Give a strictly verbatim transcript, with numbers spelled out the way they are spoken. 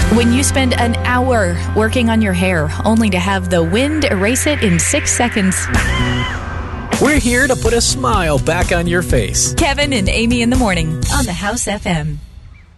When you spend an hour working on your hair, only to have the wind erase it in six seconds. We're here to put a smile back on your face. Kevin and Amy in the morning on the House F M.